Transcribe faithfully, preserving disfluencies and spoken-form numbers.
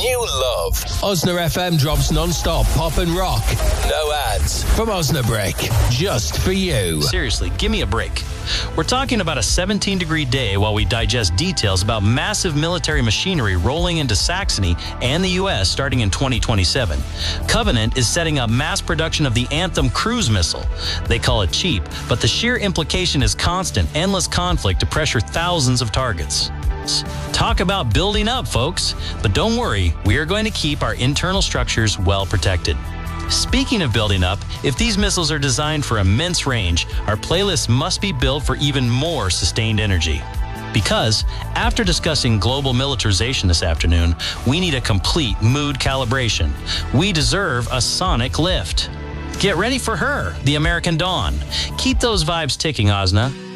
new love. Osna F M drops non-stop pop and rock. No ads. From Osnabrick. Just for you. Seriously, give me a break. We're talking about a seventeen degree day while we digest details about massive military machinery rolling into Saxony and the U S starting in twenty twenty-seven. Covenant is setting up mass production of the Anthem cruise missile. They call it cheap, but the sheer implication is constant, endless conflict to pressure thousands of targets. Talk about building up, folks. But don't worry, we are going to keep our internal structures well protected. Speaking of building up, if these missiles are designed for immense range, our playlist must be built for even more sustained energy. Because, after discussing global militarization this afternoon, we need a complete mood calibration. We deserve a sonic lift. Get ready for her, the American Dawn. Keep those vibes ticking, Osna.